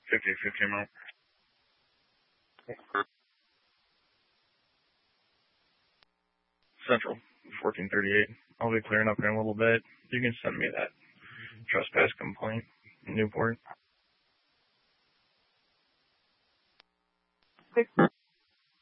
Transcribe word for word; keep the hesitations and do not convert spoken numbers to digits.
fifty fifty amount. Central, fourteen thirty-eight. I'll be clearing up in a little bit. You can send me that trespass complaint in Newport.